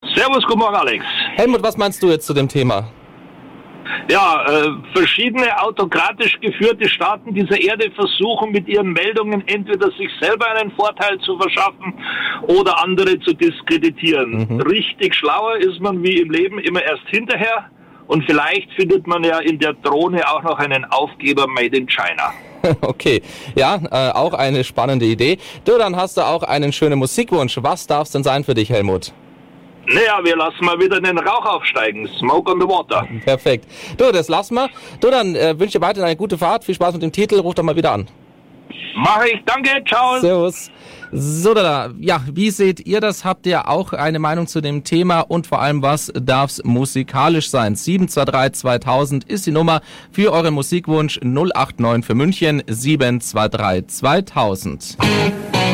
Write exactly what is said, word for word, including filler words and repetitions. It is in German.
Servus, guten Morgen, Alex. Helmut, was meinst du jetzt zu dem Thema? Ja, äh, verschiedene autokratisch geführte Staaten dieser Erde versuchen mit ihren Meldungen entweder sich selber einen Vorteil zu verschaffen oder andere zu diskreditieren. Mhm. Richtig schlauer ist man wie im Leben immer erst hinterher und vielleicht findet man ja in der Drohne auch noch einen Aufgeber Made in China. Okay, ja, äh, auch eine spannende Idee. Du, dann hast du auch einen schönen Musikwunsch. Was darf es denn sein für dich, Helmut? Naja, wir lassen mal wieder den Rauch aufsteigen. Smoke on the water. Perfekt. Du, das lassen wir. Du, dann äh, wünsche dir weiterhin eine gute Fahrt. Viel Spaß mit dem Titel. Ruf doch mal wieder an. Mache ich. Danke. Ciao. Servus. So, da, ja, wie seht ihr das? Habt ihr auch eine Meinung zu dem Thema? Und vor allem, was darf's musikalisch sein? sieben zwei drei zweitausend ist die Nummer für euren Musikwunsch. null acht neun für München sieben zwei drei zweitausend.